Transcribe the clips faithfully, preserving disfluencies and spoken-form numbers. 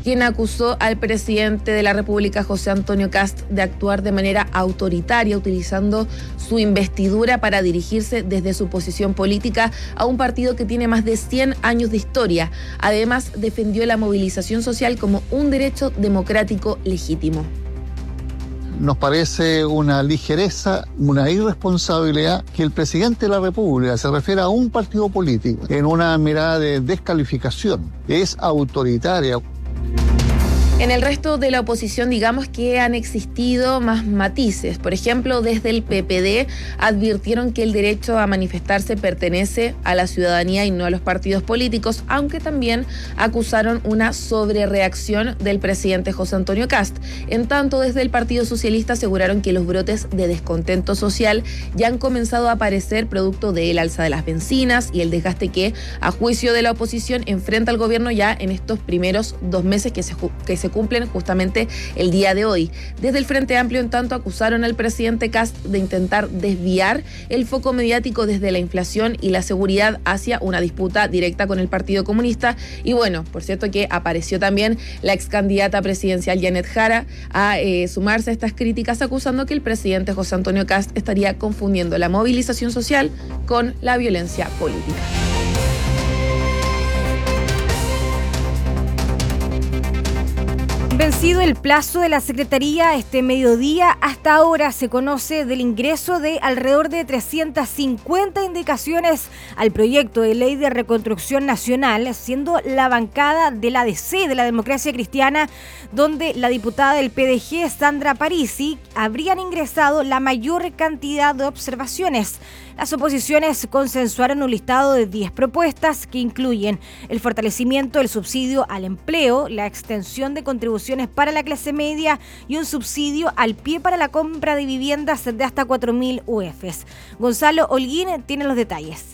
quien acusó al presidente de la República, José Antonio Kast, de actuar de manera autoritaria, utilizando su investidura para dirigirse desde su posición política a un partido que tiene más de cien años de historia. Además, defendió la movilización social como un derecho democrático legítimo. Nos parece una ligereza, una irresponsabilidad que el presidente de la República se refiera a un partido político en una mirada de descalificación. Es autoritaria. En el resto de la oposición, digamos que han existido más matices. Por ejemplo, desde el P P D advirtieron que el derecho a manifestarse pertenece a la ciudadanía y no a los partidos políticos, aunque también acusaron una sobrereacción del presidente José Antonio Kast. En tanto, desde el Partido Socialista aseguraron que los brotes de descontento social ya han comenzado a aparecer producto del alza de las bencinas y el desgaste que, a juicio de la oposición, enfrenta al gobierno ya en estos primeros dos meses que se, que se se cumplen justamente el día de hoy. Desde el Frente Amplio, en tanto, acusaron al presidente Kast de intentar desviar el foco mediático desde la inflación y la seguridad hacia una disputa directa con el Partido Comunista. Y bueno, por cierto que apareció también la ex candidata presidencial Janet Jara a eh, sumarse a estas críticas, acusando que el presidente José Antonio Kast estaría confundiendo la movilización social con la violencia política. Vencido el plazo de la Secretaría este mediodía, hasta ahora se conoce del ingreso de alrededor de trescientas cincuenta indicaciones al proyecto de ley de reconstrucción nacional, siendo la bancada de la D C, de la Democracia Cristiana, donde la diputada del P D G, Sandra Parisi, habrían ingresado la mayor cantidad de observaciones. Las oposiciones consensuaron un listado de diez propuestas que incluyen el fortalecimiento del subsidio al empleo, la extensión de contribuciones para la clase media y un subsidio al pie para la compra de viviendas de hasta cuatro mil U Fs. Gonzalo Holguín tiene los detalles.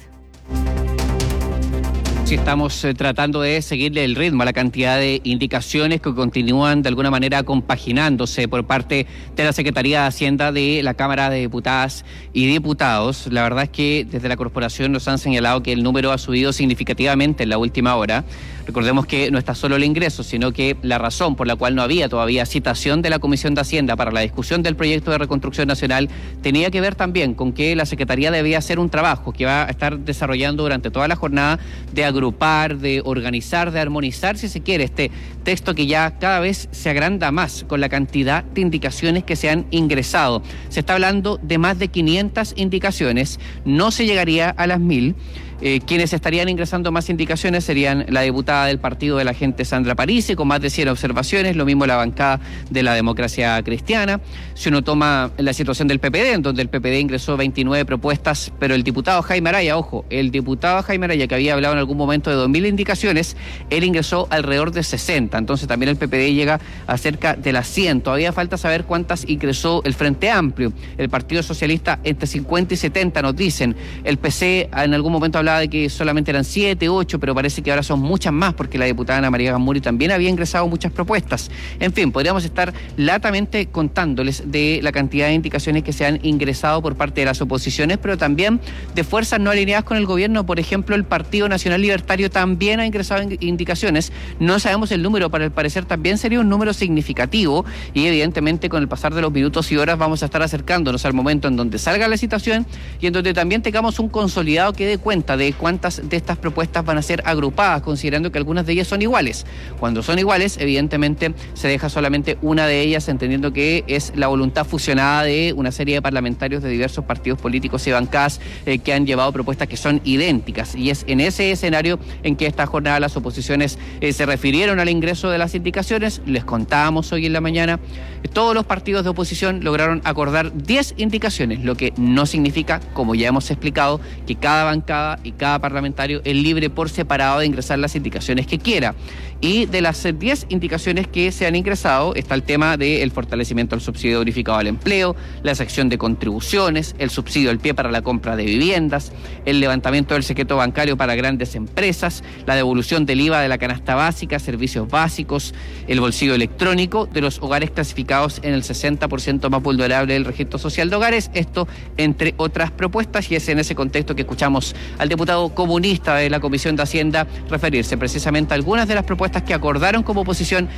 Sí, estamos eh, tratando de seguirle el ritmo a la cantidad de indicaciones que continúan de alguna manera compaginándose por parte de la Secretaría de Hacienda de la Cámara de Diputadas y Diputados. La verdad es que desde la corporación nos han señalado que el número ha subido significativamente en la última hora. Recordemos que no está solo el ingreso, sino que la razón por la cual no había todavía citación de la Comisión de Hacienda para la discusión del proyecto de reconstrucción nacional tenía que ver también con que la Secretaría debía hacer un trabajo que va a estar desarrollando durante toda la jornada de agrupar, de organizar, de armonizar, si se quiere, este texto que ya cada vez se agranda más con la cantidad de indicaciones que se han ingresado. Se está hablando de más de quinientas indicaciones, no se llegaría a las mil. Eh, quienes estarían ingresando más indicaciones serían la diputada del partido de la gente Sandra Parisi, con más de cien observaciones, lo mismo la bancada de la Democracia Cristiana. Si uno toma la situación del P P D, en donde el P P D ingresó veintinueve propuestas, pero el diputado Jaime Araya, ojo, el diputado Jaime Araya, que había hablado en algún momento de dos mil indicaciones, él ingresó alrededor de sesenta, entonces también el P P D llega a cerca de las cien. Todavía falta saber cuántas ingresó el Frente Amplio, el Partido Socialista entre cincuenta y setenta, nos dicen. El P C en algún momento hablaba de que solamente eran siete, ocho, pero parece que ahora son muchas más porque la diputada Ana María Gamuri también había ingresado muchas propuestas. En fin, podríamos estar latamente contándoles de la cantidad de indicaciones que se han ingresado por parte de las oposiciones, pero también de fuerzas no alineadas con el gobierno. Por ejemplo, el Partido Nacional Libertario también ha ingresado indicaciones. No sabemos el número, pero al parecer también sería un número significativo y evidentemente con el pasar de los minutos y horas vamos a estar acercándonos al momento en donde salga la citación y en donde también tengamos un consolidado que dé cuenta de cuántas de estas propuestas van a ser agrupadas, considerando que algunas de ellas son iguales. Cuando son iguales, evidentemente se deja solamente una de ellas, entendiendo que es la voluntad fusionada de una serie de parlamentarios de diversos partidos políticos y bancadas eh, que han llevado propuestas que son idénticas. Y es en ese escenario en que esta jornada las oposiciones eh, se refirieron al ingreso de las indicaciones. Les contábamos hoy en la mañana, eh, todos los partidos de oposición lograron acordar diez indicaciones, lo que no significa, como ya hemos explicado, que cada bancada y cada parlamentario es libre por separado de ingresar las indicaciones que quiera. Y de las diez indicaciones que se han ingresado está el tema del fortalecimiento del subsidio unificado al empleo, la sección de contribuciones, el subsidio al pie para la compra de viviendas, el levantamiento del secreto bancario para grandes empresas, la devolución del I V A de la canasta básica, servicios básicos, el bolsillo electrónico de los hogares clasificados en el sesenta por ciento más vulnerable del registro social de hogares, esto entre otras propuestas, y es en ese contexto que escuchamos al diputado comunista de la Comisión de Hacienda referirse precisamente a algunas de las propuestas que acordaron como oposición